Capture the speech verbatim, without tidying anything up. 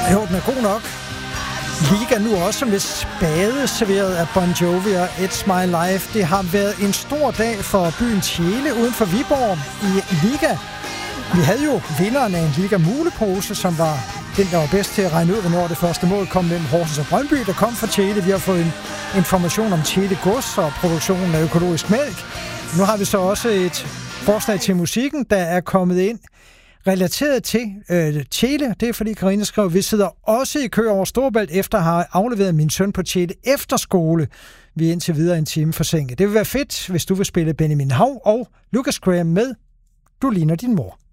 Jo, den er god nok. Liga nu også med spade serveret af Bon Jovi og It's My Life. Det har været en stor dag for byen Tjele uden for Viborg i Liga. Vi havde jo vinderen af en Liga mulepose, som var den, der var bedst til at regne ud, hvornår det første mål kom mellem Horsens og Brøndby, der kom fra Tjele. Vi har fået en information om Tjele Gods og produktionen af økologisk mælk. Nu har vi så også et forslag til musikken, der er kommet ind relateret til øh, Tjele. Det er fordi Karina skrev, vi sidder også i kø over Storebælt efter at have afleveret min søn på Tjele efterskole. Vi er indtil videre en time forsinket. Det vil være fedt, hvis du vil spille Benjamin Hav og Lucas Graham med Du ligner din mor.